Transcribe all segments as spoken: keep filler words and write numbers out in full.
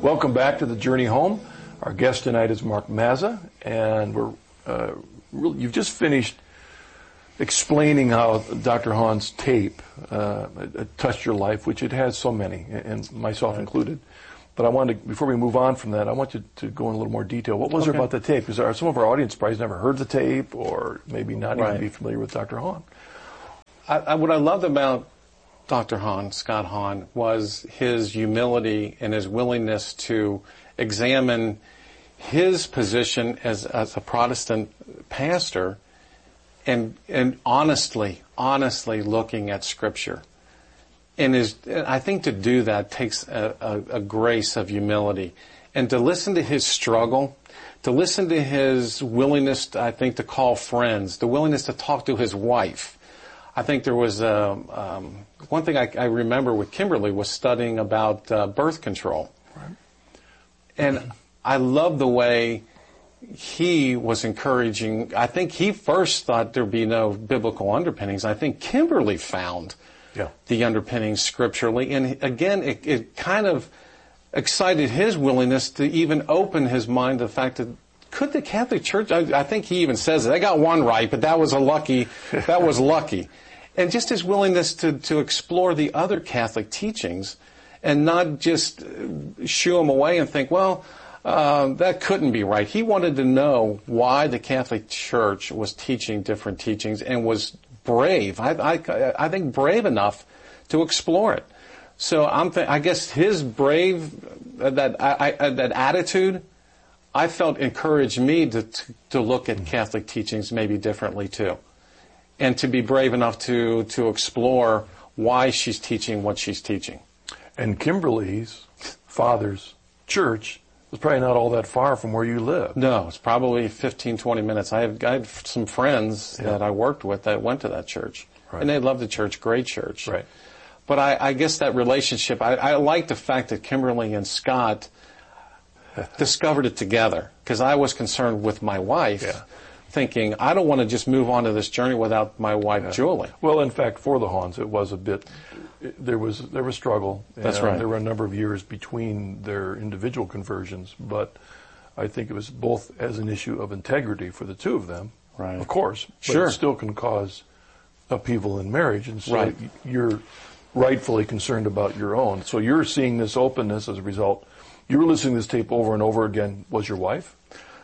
Welcome back to the Journey Home. Our guest tonight is Mark Mazza, and we're uh, really, you've just finished explaining how Doctor Hahn's tape uh, touched your life, which it has so many, and myself included. But I wanted to, before we move on from that, I want you to go in a little more detail. What was okay. there about the tape? Because some of our audience probably never heard the tape, or maybe not right. even be familiar with Doctor Hahn. I, I, what I loved about Doctor Hahn, Scott Hahn, was his humility and his willingness to examine his position as, as a Protestant pastor and, and honestly, honestly looking at Scripture. And is, I think to do that takes a, a, a grace of humility. And to listen to his struggle, to listen to his willingness, I think, to call friends, the willingness to talk to his wife. I think there was a, um, one thing I, I remember with Kimberly was studying about uh, birth control. Right. And I love the way he was encouraging. I think he first thought there'd be no biblical underpinnings. I think Kimberly found yeah. the underpinnings scripturally. And again, it, it kind of excited his willingness to even open his mind to the fact that could the Catholic Church, I, I think he even says it, they got one right, but that was a lucky, that was lucky. And just his willingness to, to explore the other Catholic teachings and not just shoo them away and think, well, uh, that couldn't be right. He wanted to know why the Catholic Church was teaching different teachings and was brave, I, I, I think brave enough to explore it. So I'm th- I guess his brave, uh, that, I, I, that attitude, I felt encouraged me to, to look at Catholic teachings maybe differently too. And to be brave enough to, to explore why she's teaching what she's teaching. And Kimberly's father's church was probably not all that far from where you live. No, it's probably fifteen, twenty minutes. I have, I have some friends yeah. that I worked with that went to that church. Right. And they loved the church, great church. Right. But I, I guess that relationship, I, I like the fact that Kimberly and Scott discovered it together, because I was concerned with my wife, yeah. thinking, I don't want to just move on to this journey without my wife, yeah. Julie. Well, in fact, for the Hahns, it was a bit, it, there was there was struggle. That's right. There were a number of years between their individual conversions, but I think it was both as an issue of integrity for the two of them, right. of course, but sure. it still can cause upheaval in marriage, and so right. you're rightfully concerned about your own. So you're seeing this openness as a result. You were listening to this tape over and over again. Was your wife?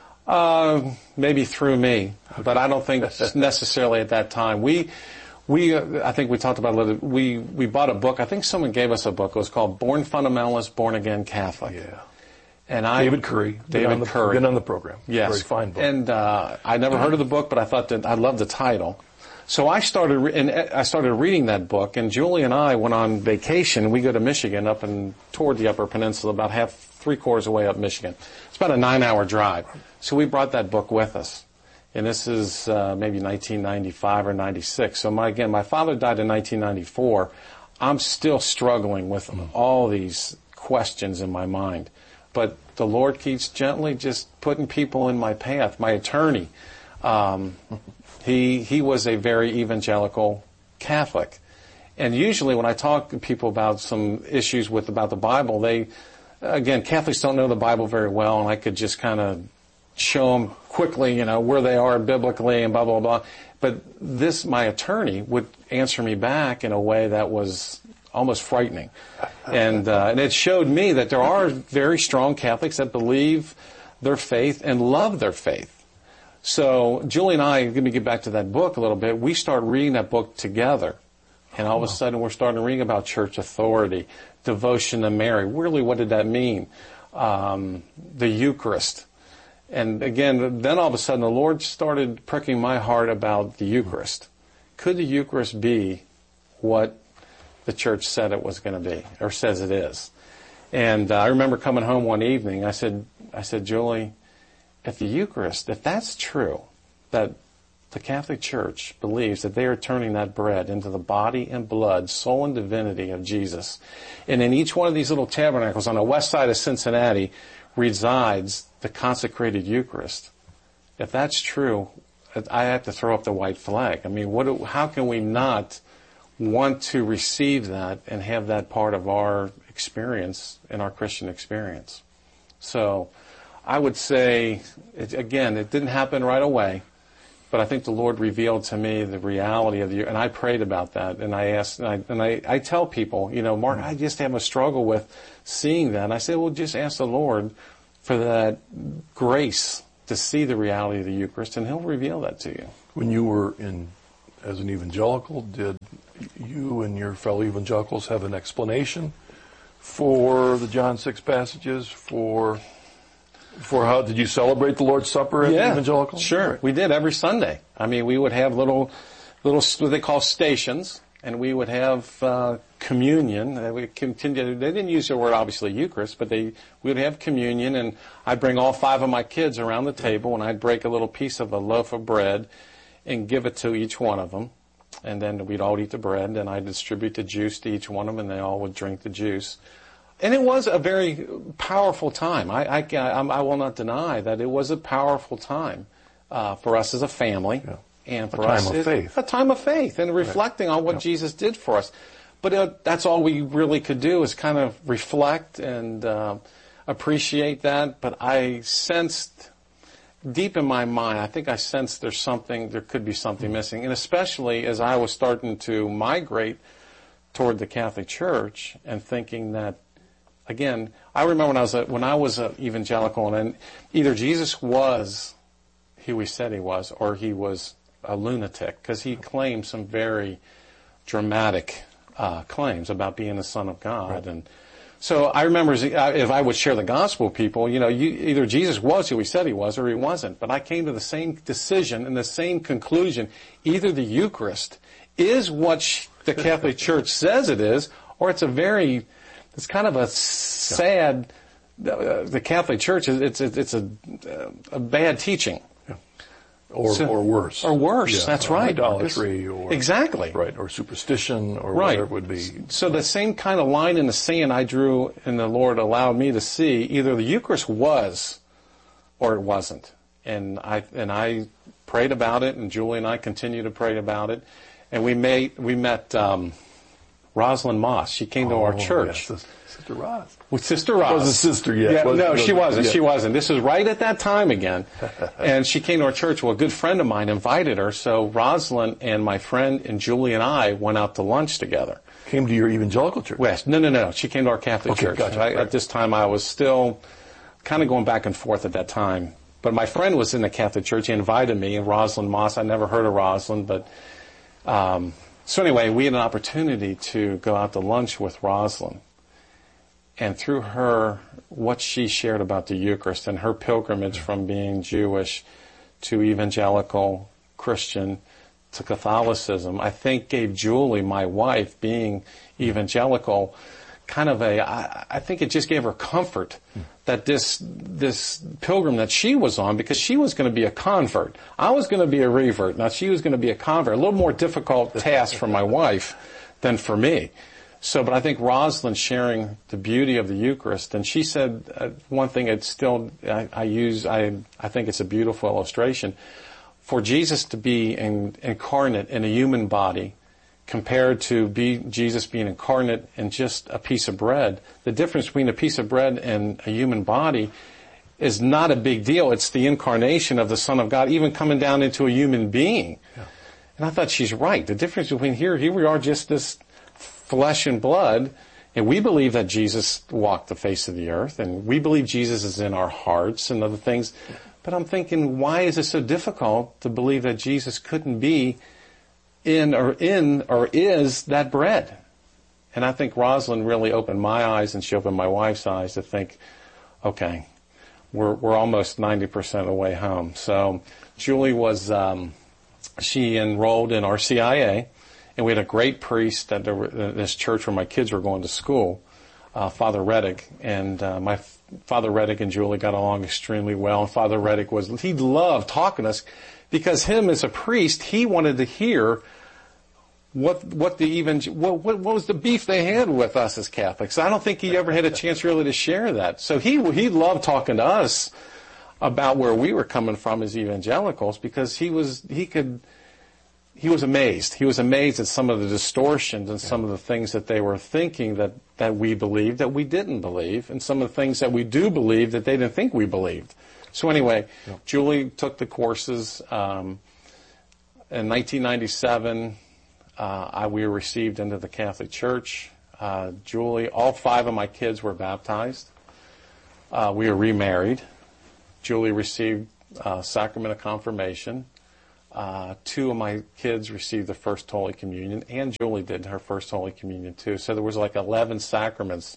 Uh, maybe through me, okay. but I don't think necessarily at that time. We, we, uh, I think we talked about it a little. We, we bought a book. I think someone gave us a book. It was called Born Fundamentalist, Born Again Catholic. Yeah. And I, David Curry. David been the, Curry. Been on the program. Yes. Very fine book. And, uh, I never heard of the book, but I thought that I loved the title. So I started, re- and I started reading that book, and Julie and I went on vacation. We go to Michigan, up and toward the Upper Peninsula, about half, three quarters away up Michigan. It's about a nine-hour drive. So we brought that book with us, and this is uh, maybe nineteen ninety-five or ninety-six. So my again, my father died in nineteen ninety-four. I'm still struggling with mm. all these questions in my mind, but the Lord keeps gently just putting people in my path. My attorney. Um, He he was a very evangelical Catholic, and usually when I talk to people about some issues with about the Bible, they again Catholics don't know the Bible very well, and I could just kind of show them quickly, you know, where they are biblically and blah blah blah. But this, my attorney would answer me back in a way that was almost frightening, and uh, and it showed me that there are very strong Catholics that believe their faith and love their faith. So Julie and I, let me get back to that book a little bit. We started reading that book together. And all of a sudden we're starting to read about church authority, devotion to Mary. Really, what did that mean? Um, the Eucharist. And again, then all of a sudden the Lord started pricking my heart about the Eucharist. Could the Eucharist be what the church said it was going to be, or says it is? And uh, I remember coming home one evening, I said, I said, Julie, if the Eucharist, if that's true, that the Catholic Church believes that they are turning that bread into the body and blood, soul and divinity of Jesus, and in each one of these little tabernacles on the west side of Cincinnati resides the consecrated Eucharist, if that's true, I have to throw up the white flag. I mean, what? Do, how can we not want to receive that and have that part of our experience in our Christian experience? So I would say, it, again, it didn't happen right away, but I think the Lord revealed to me the reality of the, and I prayed about that, and I asked, and I, and I, I tell people, you know, Mark, I just have a struggle with seeing that. And I say, well, just ask the Lord for that grace to see the reality of the Eucharist, and He'll reveal that to you. When you were in, as an evangelical, did you and your fellow evangelicals have an explanation for the John six passages, for for how did you celebrate the Lord's Supper as yeah, an evangelical? Sure, Right. we did every Sunday. I mean, we would have little, little what they call stations, and we would have uh, communion. Uh, we continue. They didn't use the word obviously Eucharist, but they we would have communion, and I'd bring all five of my kids around the table, and I'd break a little piece of a loaf of bread, and give it to each one of them, and then we'd all eat the bread, and I'd distribute the juice to each one of them, and they all would drink the juice. And it was a very powerful time. I, I, I will not deny that it was a powerful time uh, for us as a family. Yeah. And for a time us, of it, faith. A time of faith and reflecting right. on what yeah. Jesus did for us. But uh, that's all we really could do is kind of reflect and uh, appreciate that. But I sensed deep in my mind, I think I sensed there's something, there could be something missing. And especially as I was starting to migrate toward the Catholic Church and thinking that, again, I remember when I was a, when I was an evangelical, and either Jesus was who he said he was, or he was a lunatic, because he claimed some very dramatic uh, claims about being the Son of God. Right. And so I remember as, if I would share the gospel with people, you know, you, either Jesus was who he said he was, or he wasn't. But I came to the same decision and the same conclusion: either the Eucharist is what sh- the Catholic Church says it is, or it's a very It's kind of a sad. Uh, the Catholic Church is it's it's a a bad teaching, yeah. or so, or worse, or worse. Yeah, that's or right. Idolatry, or exactly right, or superstition, or right. whatever it would be. So the same kind of line in the sand I drew, and the Lord allowed me to see. Either the Eucharist was, or it wasn't, and I and I prayed about it, and Julie and I continue to pray about it, and we made we met. Um, Rosalind Moss. She came to oh, our church. Yes, Sister Roz. With Sister Roz. Wasn't sister yet. Yeah, was, no, was, she wasn't. Yeah. She wasn't. This was right at that time again. And she came to our church. Well, a good friend of mine invited her. So Rosalind and my friend and Julie and I went out to lunch together. Came to your evangelical church? Yes. No, no, no. She came to our Catholic okay, church. Gotcha, I, right. At this time, I was still kind of going back and forth at that time. But my friend was in the Catholic church. He invited me, and Rosalind Moss. I never heard of Rosalind, but... Um, So anyway, we had an opportunity to go out to lunch with Rosalind. And through her, what she shared about the Eucharist and her pilgrimage from being Jewish to evangelical Christian to Catholicism, I think gave Julie, my wife, being evangelical, kind of a, I, I think it just gave her comfort that this this pilgrim that she was on, because she was going to be a convert. I was going to be a revert. Now she was going to be a convert. A little more difficult task for my wife than for me. So, but I think Rosalind sharing the beauty of the Eucharist, and she said uh, one thing it's still, I, I use, I I think it's a beautiful illustration. For Jesus to be in, incarnate in a human body, compared to be Jesus being incarnate in just a piece of bread, the difference between a piece of bread and a human body is not a big deal. It's the incarnation of the Son of God, even coming down into a human being. Yeah. And I thought she's right. The difference between here, here we are just this flesh and blood, and we believe that Jesus walked the face of the earth, and we believe Jesus is in our hearts and other things. But I'm thinking, why is it so difficult to believe that Jesus couldn't be in or in or is that bread? And I think Rosalind really opened my eyes, and she opened my wife's eyes to think, okay, we're we're almost ninety percent of the way home. So Julie was, um, she enrolled in R C I A, and we had a great priest at this church where my kids were going to school, uh, Father Reddick, and uh, my Father Reddick and Julie got along extremely well. And Father Reddick was, he loved talking to us, because him as a priest, he wanted to hear what what the even what, what what was the beef they had with us as Catholics. I don't think he ever had a chance really to share that. So he he loved talking to us about where we were coming from as evangelicals, because he was he could he was amazed. He was amazed at some of the distortions and some of the things that they were thinking that, that we believed that we didn't believe, and some of the things that we do believe that they didn't think we believed. So anyway, yeah. Julie took the courses. Um, in nineteen ninety-seven, uh, I, we were received into the Catholic Church. Uh, Julie, all five of my kids were baptized. Uh, we were remarried. Julie received uh, sacrament of confirmation. Uh, two of my kids received the first Holy Communion, and Julie did her first Holy Communion too. So there was like eleven sacraments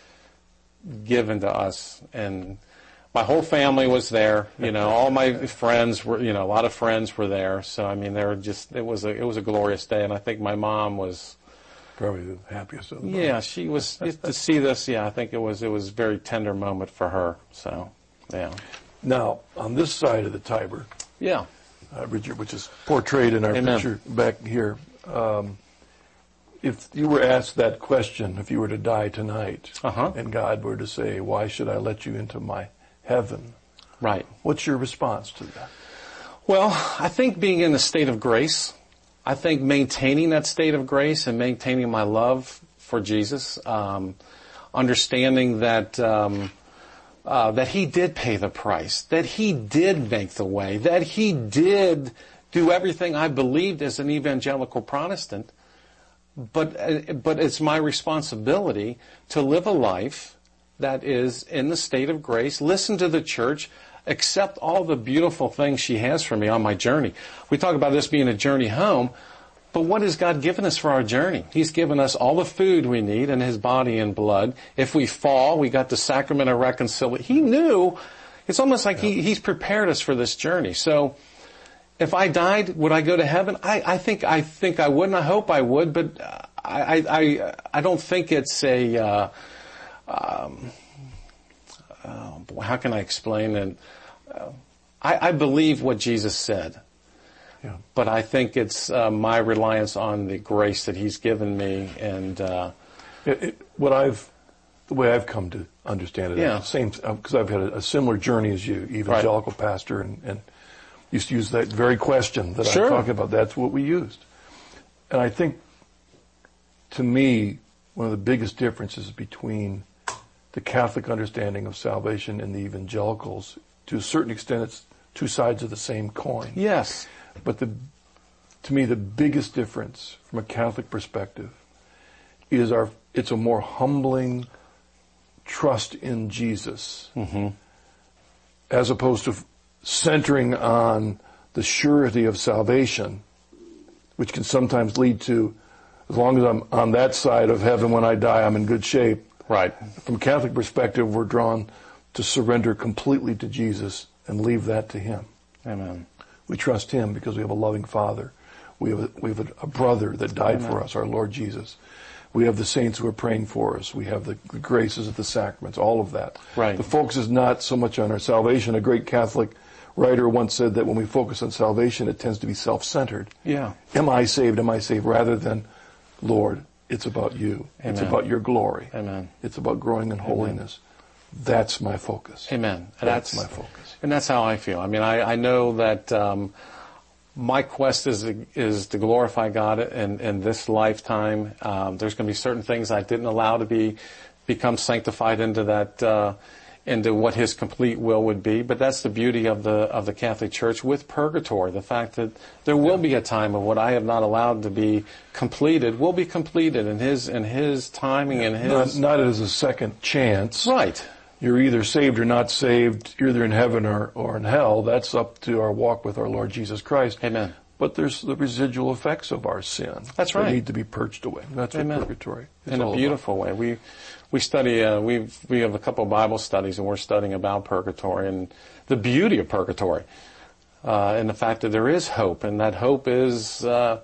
given to us, and my whole family was there. You know, all my friends were, you know, a lot of friends were there. So I mean, they were just, it was a, it was a glorious day, and I think my mom was probably the happiest of them. Yeah, she was to see this. Yeah, I think it was, it was a very tender moment for her. So, yeah. Now on this side of the Tiber, yeah. Uh, Richard, which is portrayed in our Amen. picture back here. Um, if you were asked that question, if you were to die tonight, uh-huh. and God were to say, "Why should I let you into my heaven?" Right. What's your response to that? Well, I think being in a state of grace, I think maintaining that state of grace and maintaining my love for Jesus, um, understanding that. Um, Uh, that he did pay the price, that he did make the way, that he did do everything I believed as an evangelical Protestant, but uh, but it's my responsibility to live a life that is in the state of grace, listen to the church, accept all the beautiful things she has for me on my journey. We talk about this being a journey home, but what has God given us for our journey? He's given us all the food we need in his body and blood. If we fall, we got the sacrament of reconciliation. He knew. It's almost like he, he's prepared us for this journey. So if I died, would I go to heaven? I, I think I think I would, and I hope I would, but I I, I don't think it's a uh, um, oh boy, how can I explain it? Uh, I, I believe what Jesus said. Yeah. But I think it's uh, my reliance on the grace that he's given me, and uh, it, it, what I've, the way I've come to understand it, yeah. same because I've had a, a similar journey as you, evangelical right. pastor, and, and used to use that very question that sure. I'm talking about. That's what we used, and I think, to me, one of the biggest differences between the Catholic understanding of salvation and the evangelicals, to a certain extent, it's two sides of the same coin. Yes. But the, to me, the biggest difference from a Catholic perspective is our, it's a more humbling trust in Jesus, mm-hmm. as opposed to centering on the surety of salvation, which can sometimes lead to, as long as I'm on that side of heaven when I die, I'm in good shape. Right. From a Catholic perspective, we're drawn to surrender completely to Jesus and leave that to him. Amen. We trust him because we have a loving Father. We have a, we have a, a brother that died Amen. For us, our Lord Jesus. We have the saints who are praying for us. We have the, the graces of the sacraments, all of that. Right. The focus is not so much on our salvation. A great Catholic writer once said that when we focus on salvation, it tends to be self-centered. Yeah. Am I saved? Am I saved? Rather than, Lord, it's about you. Amen. It's about your glory. Amen. It's about growing in holiness. Amen. That's my focus. Amen. And that's, that's my focus. And that's how I feel. I mean, I, I know that um, my quest is is to glorify God in, in this lifetime. Um, there's going to be certain things I didn't allow to be become sanctified into that uh, into what His complete will would be. But that's the beauty of the of the Catholic Church with purgatory. The fact that there will be a time of what I have not allowed to be completed will be completed in His in His timing and His not, not as a second chance. Right. You're either saved or not saved, you're either in heaven or, or in hell. That's up to our walk with our Lord Jesus Christ. Amen. But there's the residual effects of our sin. That's right. That need to be purged away. That's Amen. what purgatory is in all a beautiful about. way. We we study. Uh, we we have a couple of Bible studies, and we're studying about purgatory and the beauty of purgatory, uh, and the fact that there is hope, and that hope is uh,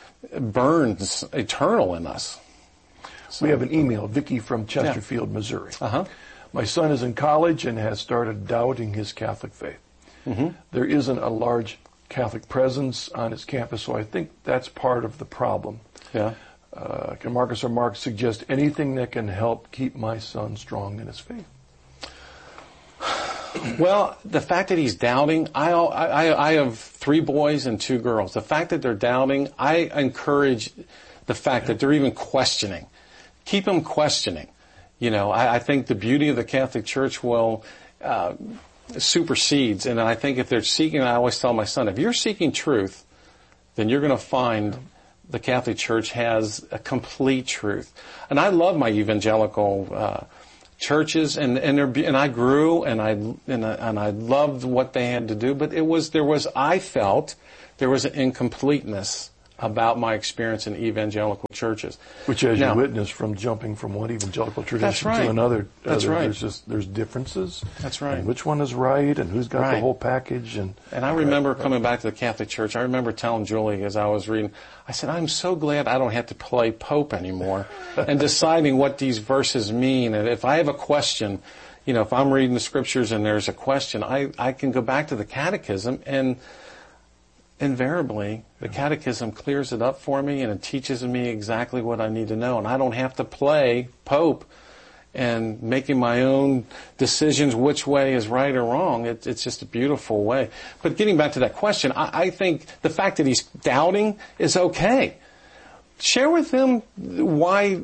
burns eternal in us. So, we have an email, Vicki from Chesterfield, yeah. Missouri. Uh-huh. My son is in college and has started doubting his Catholic faith. Mm-hmm. There isn't a large Catholic presence on his campus, so I think that's part of the problem. Yeah. Uh, can Marcus or Mark suggest anything that can help keep my son strong in his faith? Well, the fact that he's doubting, I, I, I have three boys and two girls. The fact that they're doubting, I encourage the fact that they're even questioning. Keep them questioning. You know, I, I think the beauty of the Catholic Church will uh, supersedes. And I think if they're seeking, I always tell my son, if you're seeking truth, then you're going to find the Catholic Church has a complete truth. And I love my evangelical uh, churches, and and, and I grew, and I and I, and I loved what they had to do. But it was there was I felt there was an incompleteness about my experience in evangelical churches. Which, as now, you witnessed from jumping from one evangelical tradition right. to another, that's other, right. There's just there's differences. That's right. And which one is right, and who's got right. the whole package, and and I remember right. coming back to the Catholic Church. I remember telling Julie as I was reading, I said, I'm so glad I don't have to play Pope anymore, and deciding what these verses mean. And if I have a question, you know, if I'm reading the Scriptures and there's a question, I I can go back to the Catechism, and invariably, the Catechism clears it up for me, and it teaches me exactly what I need to know. And I don't have to play Pope and making my own decisions which way is right or wrong. It, it's just a beautiful way. But getting back to that question, I, I think the fact that he's doubting is okay. Share with them why,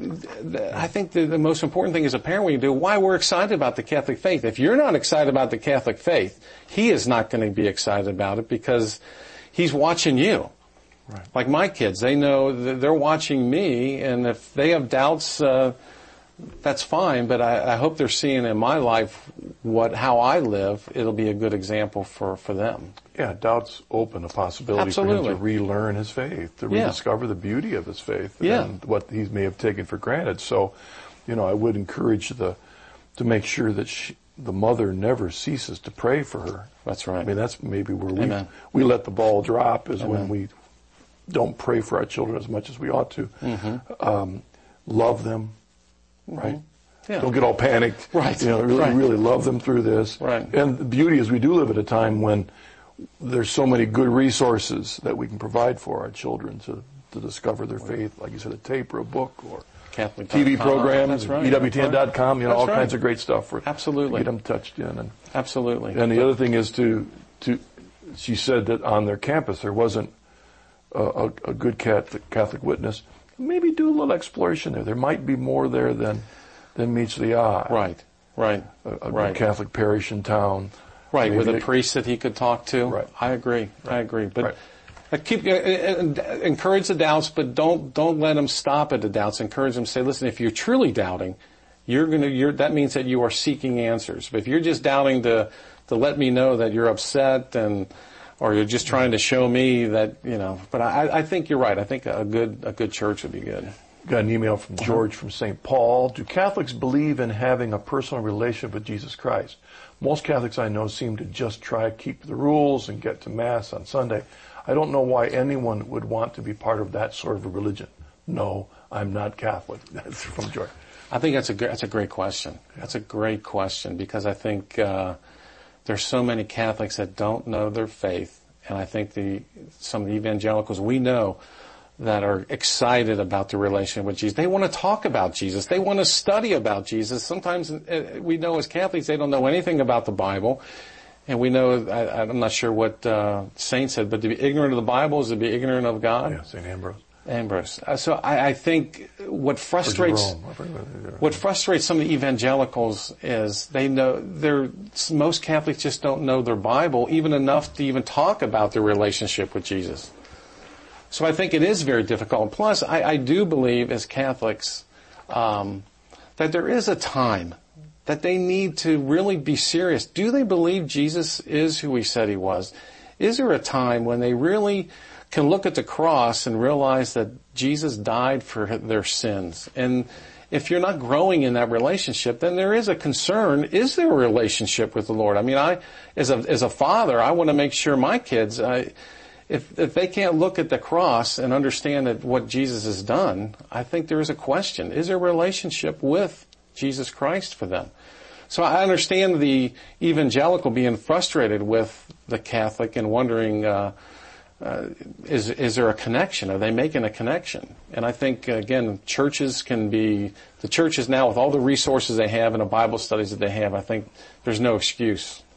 I think the, the most important thing as a parent when you do, why we're excited about the Catholic faith. If you're not excited about the Catholic faith, he is not going to be excited about it because he's watching you. Right. Like my kids, they know they're watching me, and if they have doubts, uh, that's fine, but I, I hope they're seeing in my life what how I live. It'll be a good example for, for them. Yeah, doubts open a possibility Absolutely. for him to relearn his faith, to yeah. rediscover the beauty of his faith yeah. and what he may have taken for granted. So, you know, I would encourage the to make sure that she, the mother never ceases to pray for her. That's right. I mean, that's maybe where we Amen. we let the ball drop is Amen. when we don't pray for our children as much as we ought to. Mm-hmm. Um, love them, right? Mm-hmm. Yeah. Don't get all panicked. Right. You know, really, right. really love them through this. Right. And the beauty is we do live at a time when there's so many good resources that we can provide for our children to, to discover their faith, like you said, a tape or a book or Catholic T V programs, right. E W T N dot com, you know, That's all right. kinds of great stuff for Absolutely. to get them touched in. And, Absolutely. and the other thing is to, to, she said that on their campus there wasn't a, a, a good Catholic, Catholic witness. Maybe do a little exploration there. There might be more there than, than meets the eye. Right, right, A, a right. good Catholic parish in town. Right, Maybe with a it- priest that he could talk to. Right. I agree. I agree. But Right. uh, keep uh, uh, encourage the doubts, but don't don't let them stop at the doubts. Encourage them. Say, listen, if you're truly doubting, you're gonna. You're, that means that you are seeking answers. But if you're just doubting to to let me know that you're upset and or you're just trying to show me that you know. But I, I think you're right. I think a good a good church would be good. Got an email from George from Saint Paul. Do Catholics believe in having a personal relationship with Jesus Christ? Most Catholics I know seem to just try to keep the rules and get to Mass on Sunday. I don't know why anyone would want to be part of that sort of a religion. No, I'm not Catholic. That's from George. I think that's a gr- that's a great question. That's a great question because I think uh, there's so many Catholics that don't know their faith, and I think the some of the evangelicals we know that are excited about the relationship with Jesus. They want to talk about Jesus. They want to study about Jesus. Sometimes uh, we know as Catholics they don't know anything about the Bible. And we know, I, I'm not sure what uh, Saint said, but to be ignorant of the Bible is to be ignorant of God. Yeah, Saint Ambrose. Ambrose. Uh, so I, I think what frustrates what frustrates some of the evangelicals is they know they're most Catholics just don't know their Bible even enough to even talk about their relationship with Jesus. So I think it is very difficult. Plus, I, I do believe as Catholics um, that there is a time that they need to really be serious. Do they believe Jesus is who he said he was? Is there a time when they really can look at the cross and realize that Jesus died for their sins? And if you're not growing in that relationship, then there is a concern. Is there a relationship with the Lord? I mean, I, as a, as a father, I want to make sure my kids, I, If, if they can't look at the cross and understand that what Jesus has done, I think there is a question. Is there a relationship with Jesus Christ for them? So I understand the evangelical being frustrated with the Catholic and wondering, uh, uh, is, is there a connection? Are they making a connection? And I think, again, churches can be, the churches now with all the resources they have and the Bible studies that they have, I think there's no excuse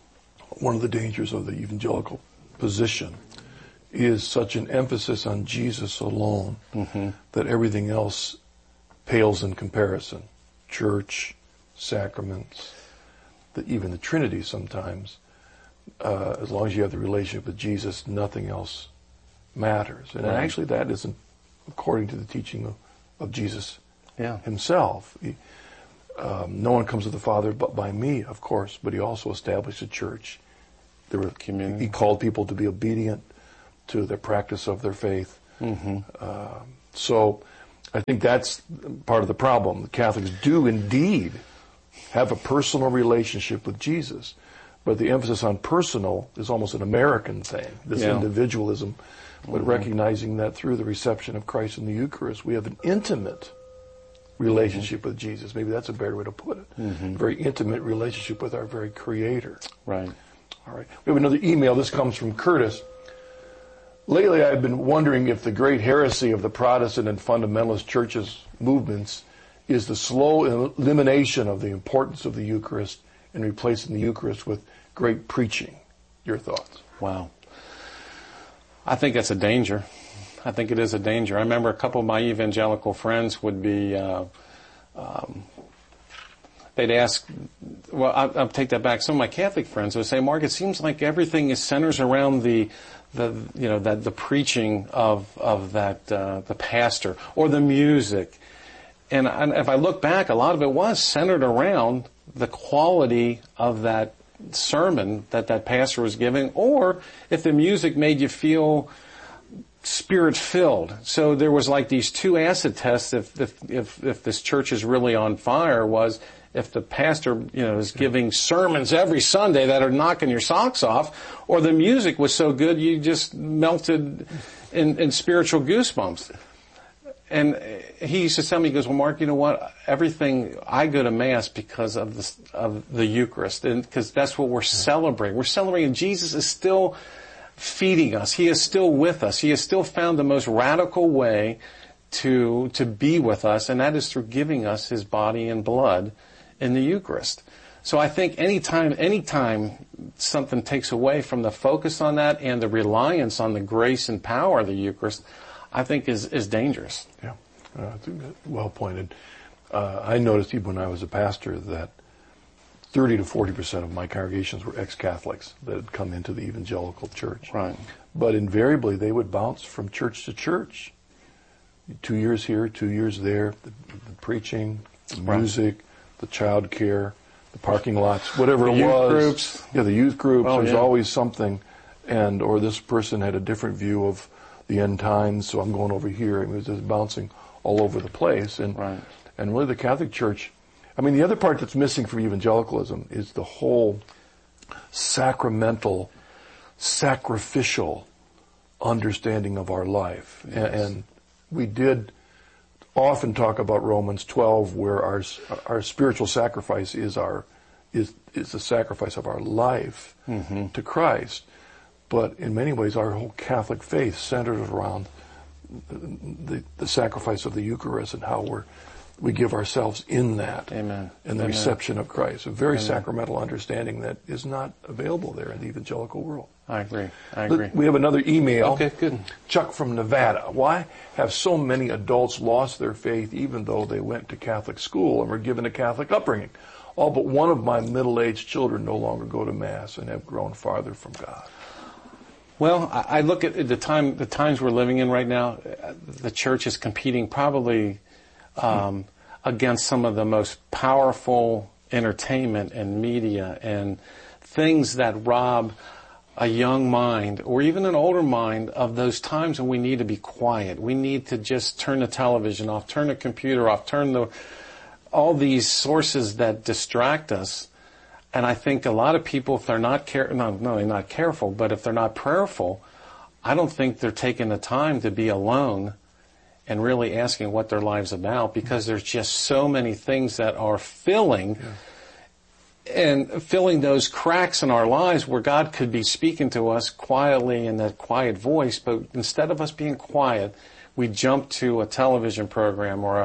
one of the dangers of the evangelical position is such an emphasis on Jesus alone mm-hmm. that everything else pales in comparison. Church, sacraments, the, even the Trinity sometimes. Uh, as long as you have the relationship with Jesus, nothing else matters. And right. actually that isn't according to the teaching of, of Jesus yeah. himself. He, um, no one comes to the Father but by me, of course, but he also established a church. There were, Community. He called people to be obedient to the practice of their faith. Mm-hmm. Uh, so I think that's part of the problem. The Catholics do indeed have a personal relationship with Jesus, but the emphasis on personal is almost an American thing, this yeah. individualism, but mm-hmm. recognizing that through the reception of Christ in the Eucharist, we have an intimate relationship mm-hmm. with Jesus. Maybe that's a better way to put it. Mm-hmm. A very intimate relationship with our very Creator. Right. All right. We have another email. This comes from Curtis. Lately, I've been wondering if the great heresy of the Protestant and fundamentalist churches' movements is the slow elimination of the importance of the Eucharist and replacing the Eucharist with great preaching. Your thoughts? Wow. I think that's a danger. I think it is a danger. I remember a couple of my evangelical friends would be, uh, um, they'd ask, well, I'll, I'll take that back. Some of my Catholic friends would say, Mark, it seems like everything is centers around the the you know that the preaching of of that uh, the pastor or the music, and, and if I look back, a lot of it was centered around the quality of that sermon that that pastor was giving, or if the music made you feel spirit filled. So there was like these two acid tests. If if if, if this church is really on fire, was if the pastor, you know, is giving sermons every Sunday that are knocking your socks off, or the music was so good you just melted in, in spiritual goosebumps. And he used to tell me, he goes, well, Mark, you know what? Everything, I go to Mass because of the, of the Eucharist, and because that's what we're celebrating. We're celebrating Jesus is still feeding us. He is still with us. He has still found the most radical way to to be with us, and that is through giving us His body and blood in the Eucharist. So I think anytime, anytime something takes away from the focus on that and the reliance on the grace and power of the Eucharist, I think is, is dangerous. Yeah, uh, well pointed. Uh, I noticed even when I was a pastor that thirty to forty percent of my congregations were ex-Catholics that had come into the evangelical church. Right. But invariably they would bounce from church to church. Two years here, two years there, the, the preaching, the music, right. the child care, the parking lots, whatever the it youth was. Groups. Yeah, the youth groups. Oh, There's yeah. always something. And, or this person had a different view of the end times, so I'm going over here. It was just bouncing all over the place. And, right. and really the Catholic Church, I mean, the other part that's missing from evangelicalism is the whole sacramental, sacrificial understanding of our life. Yes. And, and we did often talk about Romans twelve, where our our spiritual sacrifice is our is is the sacrifice of our life mm-hmm. to Christ. But in many ways, our whole Catholic faith centered around the, the sacrifice of the Eucharist and how we're we give ourselves in that. Amen. And the Amen. reception of Christ. A very Amen. Sacramental understanding that is not available there in the evangelical world. I agree. I agree. We have another email. Okay, good. Chuck from Nevada. Why have so many adults lost their faith even though they went to Catholic school and were given a Catholic upbringing? All but one of my middle-aged children no longer go to Mass and have grown farther from God. Well, I look at the time, the times we're living in right now. The church is competing probably um, against some of the most powerful entertainment and media and things that rob a young mind or even an older mind of those times when we need to be quiet. We need to just turn the television off, turn the computer off, turn the all these sources that distract us. And I think a lot of people, if they're not care, no, no, they're not careful, but if they're not prayerful, I don't think they're taking the time to be alone and really asking what their life's about, because there's just so many things that are filling yeah. and filling those cracks in our lives where God could be speaking to us quietly in that quiet voice. But instead of us being quiet, we jump to a television program or a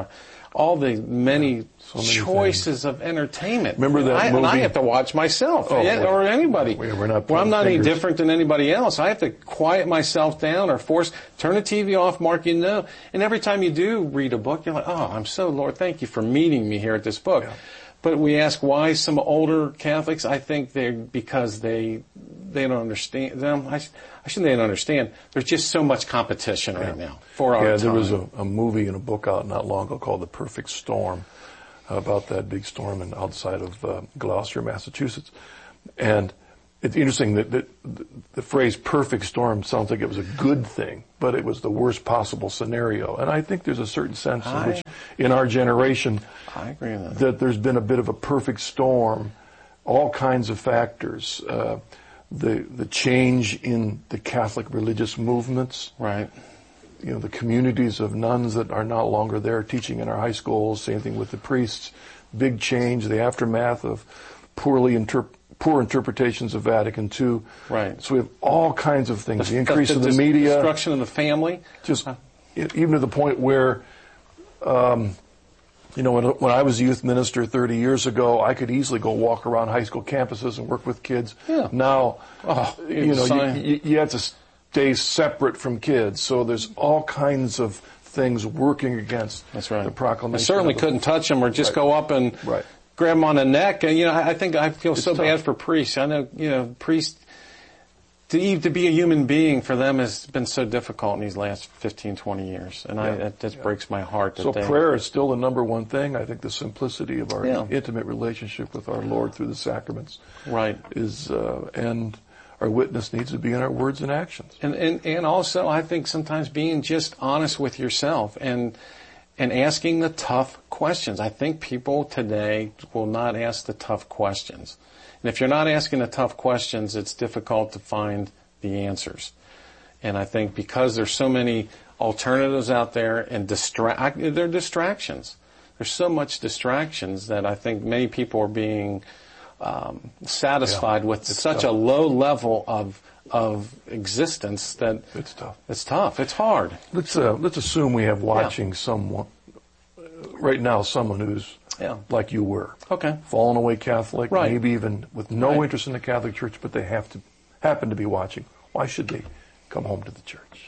all the many so many choices things. of entertainment. Remember that I, movie? And I have to watch myself, Oh, yeah, or anybody. We're, we're not well, I'm not fingers. any different than anybody else. I have to quiet myself down or force, turn the T V off, Mark, you know. And every time you do read a book, you're like, oh, I'm so, Lord, thank you for meeting me here at this book. Yeah. But we ask why some older Catholics, I think they're, because they, they don't understand them. I, I shouldn't say they don't understand. There's just so much competition right yeah. now for our Yeah, time. there was a, a movie and a book out not long ago called The Perfect Storm, about that big storm in, outside of uh, Gloucester, Massachusetts. And it's interesting that, that the, the phrase perfect storm sounds like it was a good thing, but it was the worst possible scenario. And I think there's a certain sense I, in which, in our generation, I agree with that. that there's been a bit of a perfect storm, all kinds of factors. Uh, the the change in the Catholic religious movements. Right. You know, the communities of nuns that are no longer there teaching in our high schools, same thing with the priests. Big change, the aftermath of poorly interp- poor interpretations of Vatican Two. Right. So we have all kinds of things. The, the increase the, of the the media. destruction of the family. Just even to the point where, um, you know, when, when I was a youth minister thirty years ago, I could easily go walk around high school campuses and work with kids. Yeah. Now, oh, you know, you, you, you have to stay separate from kids. So there's all kinds of things working against That's right. the proclamation. I certainly the, couldn't touch them or just right. go up and right. grab them on the neck. And, you know, I, I think I feel It's so tough. bad for priests. I know, you know, priests, to, even, to be a human being for them has been so difficult in these last fifteen, twenty years. And yeah. I, that just yeah. breaks my heart. That So they, prayer is still the number one thing. I think the simplicity of our Yeah. intimate relationship with our Lord through the sacraments Right. is, uh, and our witness needs to be in our words and actions. And, and, and also, I think sometimes being just honest with yourself and, and asking the tough questions. I think people today will not ask the tough questions. And if you're not asking the tough questions, it's difficult to find the answers. And I think because there's so many alternatives out there and distra- they're distractions. There's so much distractions that I think many people are being um, satisfied Yeah, with it's such tough. a low level of of existence that It's tough. it's tough. It's hard. Let's uh, let's assume we have watching someone uh, right now, someone who's Yeah. like you were, Okay. fallen away Catholic, Right. maybe even with no Right. interest in the Catholic Church, but they have to happen to be watching. Why should they come home to the Church?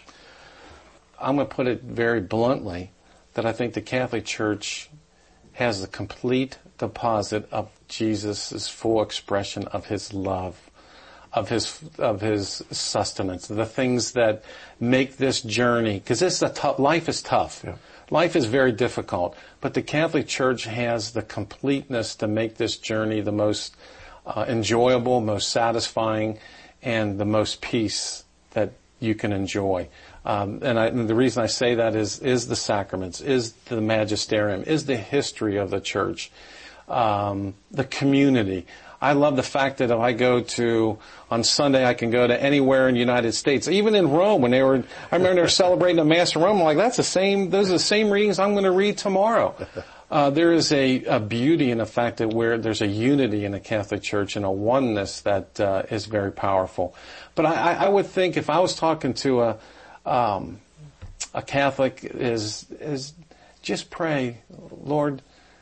I'm going to put it very bluntly that I think the Catholic Church has the complete deposit of Jesus' full expression of his love, of his of his sustenance, the things that make this journey, because this is a tough, life is tough. Yeah. Life is very difficult, but the Catholic Church has the completeness to make this journey the most uh, enjoyable, most satisfying, and the most peace that you can enjoy. Um, and, I, and the reason I say that is is the sacraments, is the magisterium, is the history of the Church, um, the community. I love the fact that if I go to, on Sunday, I can go to anywhere in the United States. Even in Rome, when they were, I remember they were celebrating the Mass in Rome, I'm like, that's the same, those are the same readings I'm going to read tomorrow. Uh, there is a, a beauty in the fact that where there's a unity in the Catholic Church and a oneness that uh, is very powerful. But I, I would think if I was talking to a, um, a Catholic, is is just pray, Lord,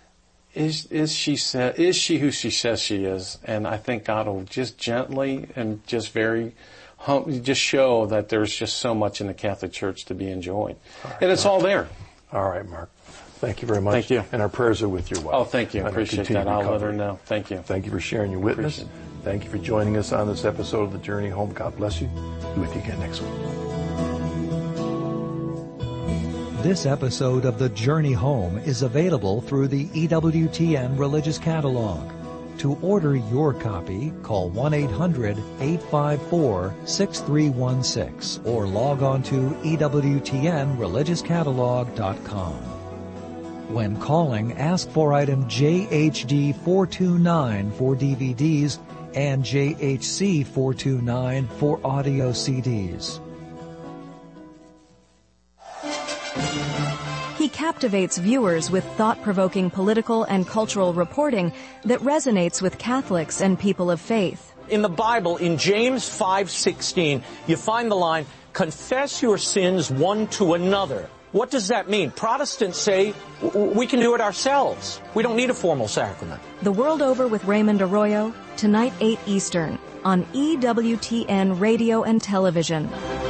Is is she sa- is she who she says she is? And I think God will just gently and just very hum- just show that there's just so much in the Catholic Church to be enjoyed, right, and it's Mark. all there. All right, Mark. Thank you very much. Thank you. And our prayers are with your wife. Oh, thank you. I on her appreciate continued that. I'll let her recovery. know. Thank you. Thank you for sharing your witness. Appreciate it. Thank you for joining us on this episode of The Journey Home. God bless you. Be with you again next week. This episode of The Journey Home is available through the E W T N Religious Catalog. To order your copy, call one eight hundred, eight five four, six three one six or log on to E W T N religious catalog dot com. When calling, ask for item J H D four two nine for D V Ds and J H C four two nine for audio C Ds. He captivates viewers with thought-provoking political and cultural reporting that resonates with Catholics and people of faith. In the Bible, in James five sixteen, you find the line, confess your sins one to another What does that mean? Protestants say we can do it ourselves. We don't need a formal sacrament. The World Over with Raymond Arroyo, tonight eight Eastern, on E W T N Radio and Television.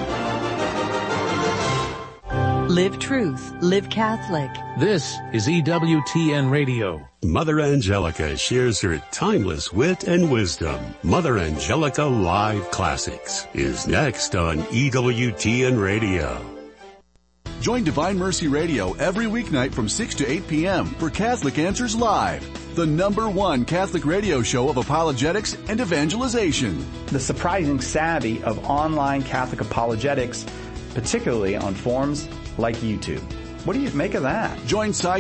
Live Truth, Live Catholic. This is E W T N Radio. Mother Angelica shares her timeless wit and wisdom. Mother Angelica Live Classics is next on E W T N Radio. Join Divine Mercy Radio every weeknight from six to eight p.m. for Catholic Answers Live, the number one Catholic radio show of apologetics and evangelization. The surprising savvy of online Catholic apologetics, particularly on forums like YouTube. What do you make of that? Join Cy